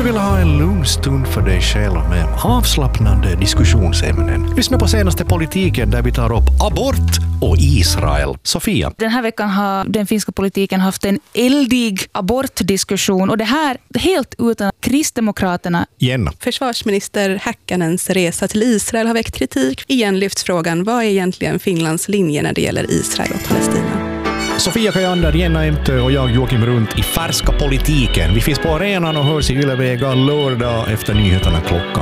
du vill ha en lugn stund för dig själv med avslappnande diskussionsämnen, lyssna på senaste politiken där vi tar upp abort och Israel. Sofia. Den här veckan har den finska politiken haft en eldig abortdiskussion och det här helt utan Kristdemokraterna. Jenna. Försvarsminister Häkkänens resa till Israel har väckt kritik. Igen lyfts frågan, vad är egentligen Finlands linje när det gäller Israel och Palestina? Sofia Kajander, Jenna Emtö och jag Joakim Runt i färska politiken. Vi finns på arenan och hörs i Ylevega lördag efter nyheterna klockan